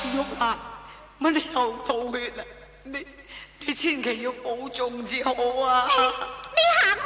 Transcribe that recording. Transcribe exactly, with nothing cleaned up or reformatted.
玉蘭，乜你又吐血啦？你你千祈要保重至好啊！ 你行